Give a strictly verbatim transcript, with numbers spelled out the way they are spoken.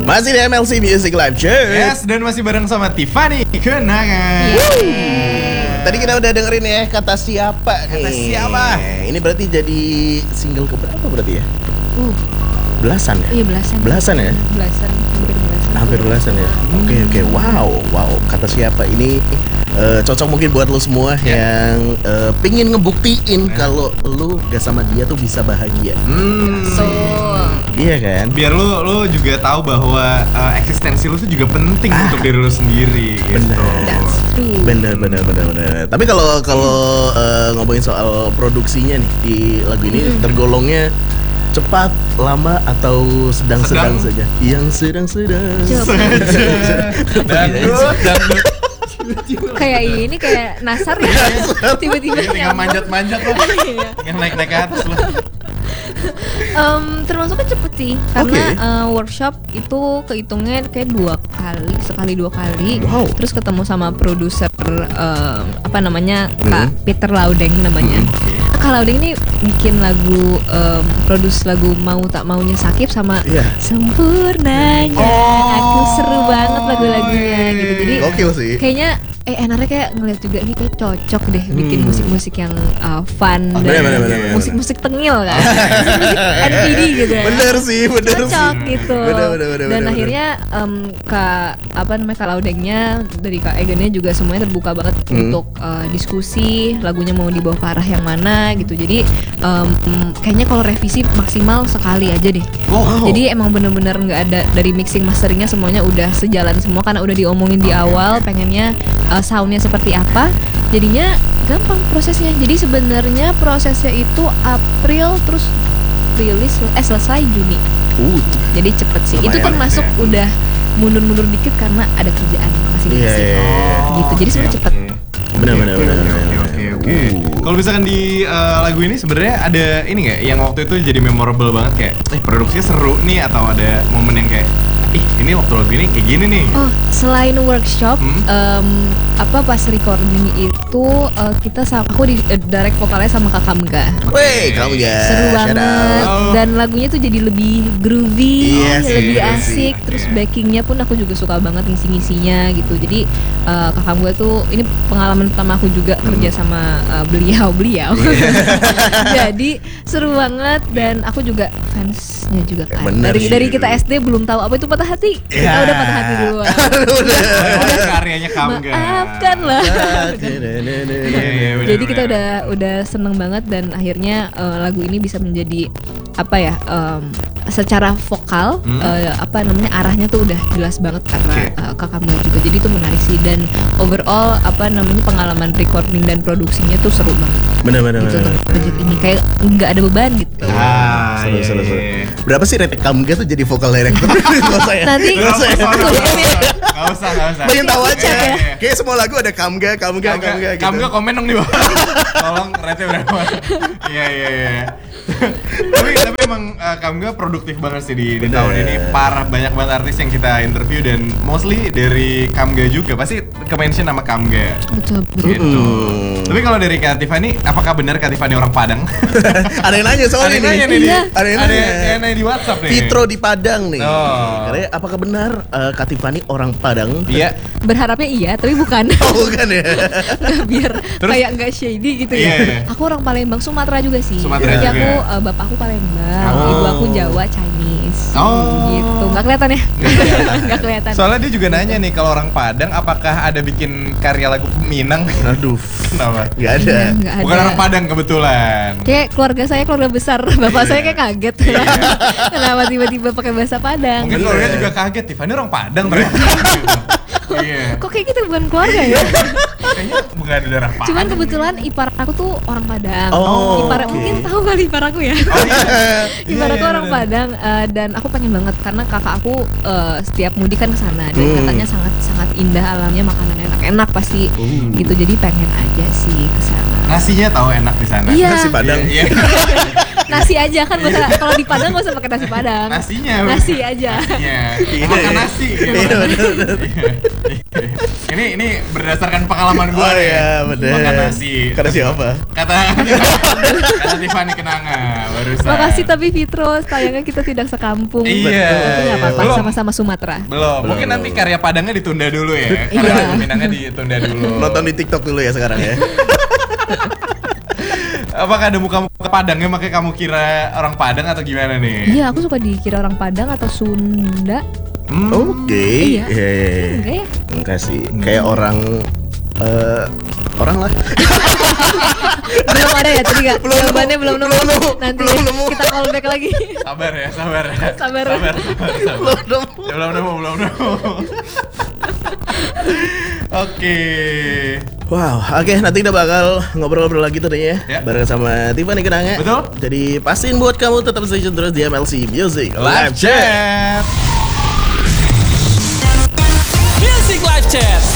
Masih di M L C Music Live Chat. Yes, dan masih bareng sama Tiffany Kenangan. Yeah. Tadi kita udah dengerin ya Kata Siapa nih. Kata Siapa. Ini berarti jadi single keberapa berarti ya? Uh. Belasan ya? Iya belasan. Belasan ya? Belasan, hampir belasan. Hampir belasan ya. Oke Hmm. okay, oke. Okay. Wow, wow. Kata Siapa ini uh, cocok mungkin buat lo semua yeah. yang uh, pingin ngebuktiin yeah. kalau lo gak sama dia tuh bisa bahagia. Hmm. So. Iya kan? Biar lu lu juga tahu bahwa uh, eksistensi lu tuh juga penting ah. untuk diri lu sendiri. Bener. Gitu. That's true. Bener bener bener bener. Tapi kalau kalau uh, ngomongin soal produksinya nih di lagu ini hmm. tergolongnya cepat, lama atau sedang-sedang saja? Yang sedang-sedang. Dangdut, dangdut. Kayak ini kayak Nasar ya. Tiba-tiba tinggal manjat-manjat loh. Yang naik-naik ke atas loh. Um, termasuknya cepet sih karena okay. uh, workshop itu kehitungnya kayak dua kali sekali dua kali wow. terus ketemu sama produser uh, apa namanya hmm. Kak Peter Laudeng namanya hmm. Kak Laudeng ini bikin lagu um, produs lagu Mau Tak Maunya Sakib sama yeah. Sempurnanya oh. Aku seru banget lagu-lagunya gitu jadi gokil sih kayaknya Eh enaknya kayak ngeliat juga nih kayak cocok deh bikin hmm. musik-musik yang uh, fun oh, dan bener, bener, bener, musik-musik tengil kan, musik N P D gitu. Bener sih, bener cocok sih. gitu. Bener, bener, bener, dan bener, akhirnya um, kak apa namanya Kak Laudengnya dari Kak Egennya juga semuanya terbuka banget hmm. untuk uh, diskusi lagunya mau dibawa ke arah yang mana gitu. Jadi um, kayaknya kalau revisi maksimal sekali aja deh. Wow. Jadi emang bener-bener nggak ada dari mixing masteringnya semuanya udah sejalan semua karena udah diomongin di awal pengennya uh, soundnya seperti apa, jadinya gampang prosesnya. Jadi sebenarnya prosesnya itu April terus rilis eh selesai Juni. Uh, jadi cepet sih. Itu termasuk ya. Udah mundur-mundur dikit karena ada kerjaan masing-masing. Yeah, yeah, yeah. Gitu. Jadi sebenarnya cepet. Benar-benar. Oke oke. Kalau misalkan di uh, lagu ini sebenarnya ada ini nggak yang waktu itu jadi memorable banget kayak, eh produksinya seru nih atau ada momen yang kayak ih ini waktu lagu ini kayak gini nih. Oh selain workshop hmm? um, apa pas recording itu uh, kita sama aku di uh, direct vokalnya sama Kak Kamga. Wey Kamga seru banget oh. Dan lagunya tuh jadi lebih groovy yes, lebih yes, asik yes, terus yeah. backingnya pun aku juga suka banget ngisi-ngisinya gitu. Jadi uh, Kak Kamga tuh ini pengalaman pertama aku juga hmm. kerja sama uh, beliau beliau yeah. Jadi seru banget dan aku juga fansnya juga kan. Bener dari sih, dari kita S D belum tahu apa itu patah hati. Yeah. Kita udah patah hati duluan. udah. udah karyanya Kamga. Maafkan lah. Jadi kita udah udah seneng banget dan akhirnya uh, lagu ini bisa menjadi apa ya um, secara vokal hmm. uh, apa namanya arahnya tuh udah jelas banget karena okay. uh, Kak Kamga juga. Jadi itu menarik sih dan overall apa namanya pengalaman recording dan produksinya tuh seru banget. Benar-benar. Gitu untuk project ini kayak nggak ada beban gitu. Ah, seru, seru, seru. Berapa sih rate Kamga tuh jadi vokal director? Gak usah ya. Nanti gak usah, gak usah, gak usah. Pengen tahu aja. Kayak semua lagu ada Kamga, Kamga, Kamga. Kamga komen dong di bawah. Tolong rate-nya berapa? Iya iya iya. Tapi tapi emang uh, Kamga produktif banget sih di, di tahun ini. Parah banyak banget artis yang kita interview dan mostly dari Kamga juga. Pasti ke-mention nama Kamga. Betul betul. Gitu. Mm. Tapi kalau dari Kak Tiffany, apakah benar Kak Tiffany orang Padang? Ada yang nanya soal ini. Ada yang nanya nih. Iya. Ada yang nanya, yang nanya di WhatsApp nih. Fitro di Padang nih. Oh. Karena apakah benar uh, Kak Tiffany orang Padang? Iya. Berharapnya iya, tapi bukan. Oh bukan ya. Biar terus, kayak nggak shady gitu ya. Iya, iya. Aku orang Palembang, Sumatera juga sih. Sumatera Jadi juga. aku uh, bapakku Palembang, oh. ibu aku Jawa, Chinese. Oh. Gitu. Nggak kelihatan ya? Nggak kelihatan. Soalnya dia juga nanya nih kalau orang Padang apakah ada bikin karya lagu Minang? Aduh. Kenapa? Gak ada. Ya, gak ada. Bukan orang Padang kebetulan. Kayak keluarga saya keluarga besar, bapak saya kayak kaget. Kenapa tiba-tiba pakai bahasa Padang? Mungkin keluarga juga kaget, Tiffany orang Padang ternyata. Iya. Kok kayak gitu bukan keluarga ya? Kayaknya bukan ada darah Padang. Cuman kebetulan ipar aku tuh orang Padang. Oh, ipar okay. mungkin tahu kali ipar aku ya. Oh, iya. Ipar aku iya, orang iya. Padang uh, dan aku pengen banget karena kakak aku uh, setiap mudik kan ke sana dan hmm. katanya sangat sangat indah alamnya, makanan enak-enak pasti uh. gitu. Jadi pengen aja sih ke sana. Nasinya tahu enak di sana. Iya. Nasi Padang. Iya. Nasi aja kan, nggak usah- kalau di Padang nggak usah pakai nasi Padang. Nasinya. Nasi aja. Nasinya. Iya, Makan iya. nasi. Iya, bener, bener. Ini ini berdasarkan pengalaman gua Oh nih. iya, bener. Makan nasi. Kata siapa? Kata kata Tiffany Kenanga barusan. Makasih tapi Fitro, sayangnya kita tidak sekampung. Iya. Tapi nggak apa-apa, Belum. sama-sama Sumatera. Belum, Belum, mungkin nanti belum. karya Padangnya ditunda dulu ya. Iya. Karya lagu Minangnya ditunda dulu. Nonton di TikTok dulu ya sekarang ya. Apakah ada muka-muka Padangnya makanya kamu kira orang Padang atau gimana nih? Iya, aku suka dikira orang Padang atau Sunda. Hmm. Oke. Iya. Iya, iya, iya. Enggak ya? Enggak sih. Kayak orang eh orang lah. Belum ada ya tadi nggak? Belum, Jawabannya belum nemu. belum nemu, Nanti belum nemu. kita call back lagi. Sabar ya, sabar ya. Sabar. sabar, sabar, sabar. Belum nemu. Ya, belum nemu, belum nemu. Oke. Wow, oke nanti kita bakal ngobrol-ngobrol lagi tuh deh ya, Ya. bareng sama Tiffany Kenanga. Betul. Jadi pastiin buat kamu tetap stay tune terus di M L C Music Live chat. Music Live Chat.